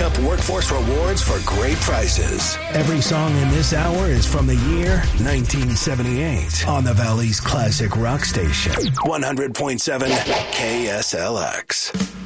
up Workforce Rewards for great prices. Every song in this hour is from the year 1978 on the Valley's classic rock station, 100.7 KSLX.